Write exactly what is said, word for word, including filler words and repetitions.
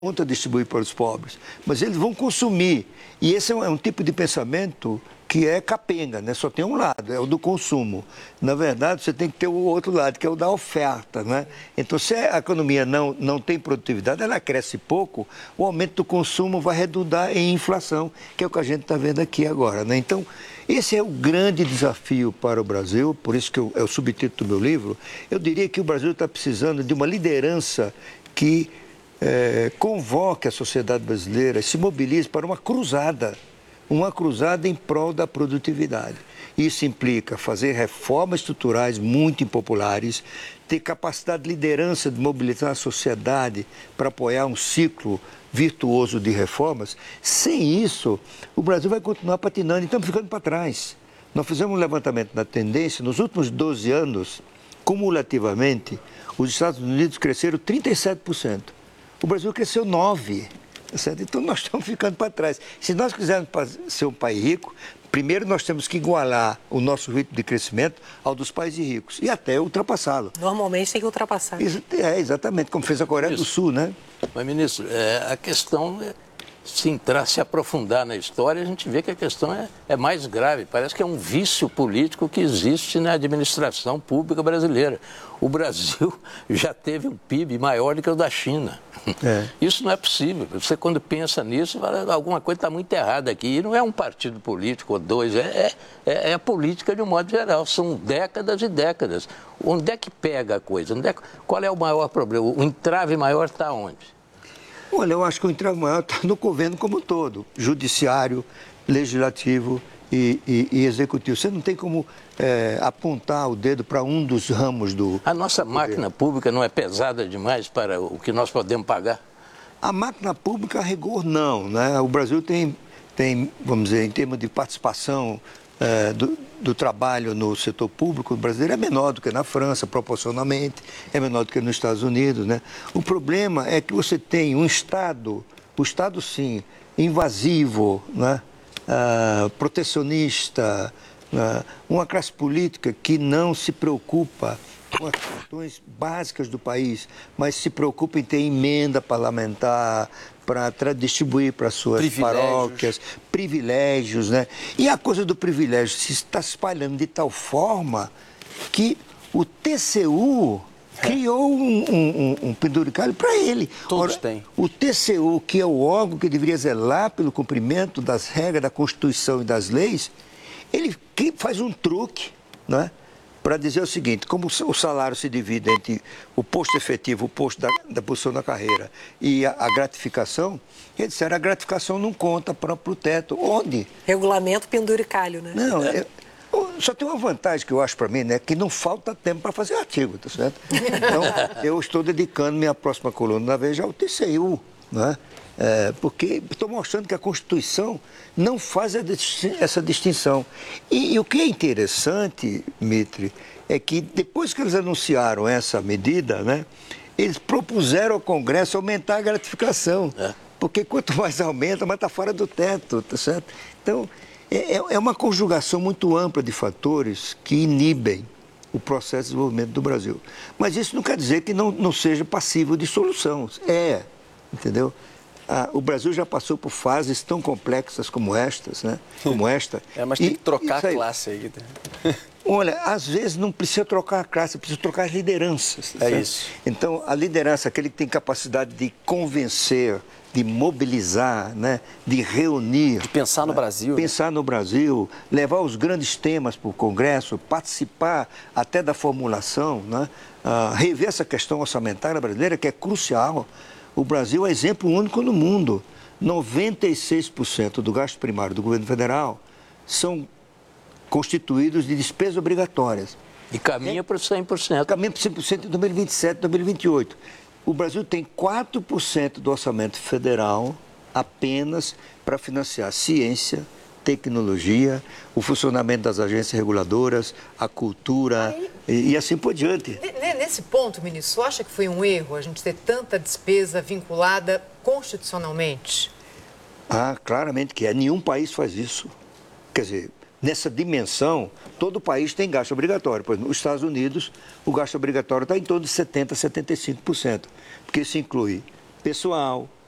conta distribuir para os pobres, mas eles vão consumir. E esse é um, é um tipo de pensamento que é capenga, né? Só tem um lado, é o do consumo. Na verdade, você tem que ter o outro lado, que é o da oferta, né? Então, se a economia não, não tem produtividade, ela cresce pouco, o aumento do consumo vai redundar em inflação, que é o que a gente está vendo aqui agora, né? Então, esse é o grande desafio para o Brasil, por isso que eu, é o subtítulo do meu livro. Eu diria que o Brasil está precisando de uma liderança que É, convoque a sociedade brasileira e se mobilize para uma cruzada, uma cruzada em prol da produtividade. Isso implica fazer reformas estruturais muito impopulares, ter capacidade de liderança de mobilizar a sociedade para apoiar um ciclo virtuoso de reformas. Sem isso, o Brasil vai continuar patinando e estamos ficando para trás. Nós fizemos um levantamento da tendência, nos últimos doze anos, cumulativamente, os Estados Unidos cresceram trinta e sete por cento. O Brasil cresceu nove por cento, certo? Então nós estamos ficando para trás. Se nós quisermos ser um país rico, primeiro nós temos que igualar o nosso ritmo de crescimento ao dos países ricos e até ultrapassá-lo. Normalmente tem que ultrapassar. É, exatamente, como fez a Coreia ministro, do Sul, né? Mas, ministro, é, a questão, é, se entrar, se aprofundar na história, a gente vê que a questão é, é mais grave. Parece que é um vício político que existe na administração pública brasileira. O Brasil já teve um P I B maior do que o da China. É. Isso não é possível. Você, quando pensa nisso, fala, alguma coisa está muito errada aqui. E não é um partido político ou dois, é, é, é a política de um modo geral. São décadas e décadas. Onde é que pega a coisa? Onde é, qual é o maior problema? O entrave maior está onde? Olha, eu acho que o entrave maior está no governo como um todo. Judiciário, legislativo e, e, e executivo. Você não tem como é, apontar o dedo para um dos ramos do... A nossa máquina pública não é pesada demais para o que nós podemos pagar? A máquina pública, a rigor, não, né? O Brasil tem, tem, vamos dizer, em termos de participação é, do, do trabalho no setor público, o brasileiro é menor do que na França, proporcionalmente, é menor do que nos Estados Unidos, né? O problema é que você tem um Estado, o Estado, sim, invasivo, né? Uh, protecionista, uh, uma classe política que não se preocupa com as questões básicas do país, mas se preocupa em ter emenda parlamentar para distribuir para suas privilégios. paróquias, privilégios, né? E a coisa do privilégio se está espalhando de tal forma que o T C U criou um, um, um penduricalho para ele. Todos Ora, têm. O T C U, que é o órgão que deveria zelar pelo cumprimento das regras da Constituição e das leis, ele faz um truque, né, para dizer o seguinte: como o salário se divide entre o posto efetivo, o posto da, da posição da carreira e a, a gratificação, eles disseram a gratificação não conta para o teto. Onde? Regulamento penduricalho, né? Não, é. Só tem uma vantagem que eu acho para mim, né? Que não falta tempo para fazer artigo, tá certo? Então, eu estou dedicando minha próxima coluna na Veja ao T C U, né? É, porque estou mostrando que a Constituição não faz essa distinção. E, e o que é interessante, Mitre, é que depois que eles anunciaram essa medida, né? Eles propuseram ao Congresso aumentar a gratificação. É. Porque quanto mais aumenta, mais está fora do teto, tá certo? Então, É, é uma conjugação muito ampla de fatores que inibem o processo de desenvolvimento do Brasil. Mas isso não quer dizer que não, não seja passível de solução. É, entendeu? Ah, o Brasil já passou por fases tão complexas como estas, né? Como esta. É, mas tem e, que trocar a classe aí. Olha, às vezes não precisa trocar a classe, precisa trocar as lideranças. É certo? Isso. Então, a liderança, aquele que tem capacidade de convencer, de mobilizar, né, de reunir. De pensar no né, Brasil. Pensar né? no Brasil, levar os grandes temas para o Congresso, participar até da formulação, né, uh, rever essa questão orçamentária brasileira, que é crucial. O Brasil é exemplo único no mundo. noventa e seis por cento do gasto primário do governo federal são constituídos de despesas obrigatórias. E caminha é, para cem por cento. Caminha para cem por cento em dois mil e vinte e sete, dois mil e vinte e oito. O Brasil tem quatro por cento do orçamento federal apenas para financiar ciência, tecnologia, o funcionamento das agências reguladoras, a cultura Aí, e, e assim por diante. Nesse ponto, ministro, você acha que foi um erro a gente ter tanta despesa vinculada constitucionalmente? Ah, claramente que é. Nenhum país faz isso. Quer dizer, nessa dimensão, todo país tem gasto obrigatório. Por exemplo, nos Estados Unidos, o gasto obrigatório está em torno de setenta por cento, setenta e cinco por cento, porque isso inclui pessoal,